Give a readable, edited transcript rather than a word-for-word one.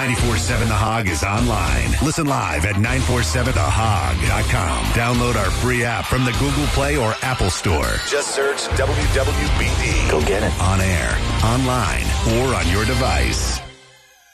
94.7 The Hog is online. Listen live at 947thehog.com. Download our free app from the Google Play or Apple Store. Just search WWBD. Go get it. On air, online, or on your device.